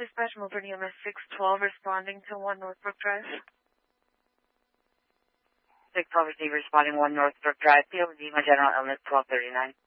Dispatch Mover EMS 612 responding to 1 Northbrook Drive. 612 receiver responding 1 Northbrook Drive, POD, my general illness 1239.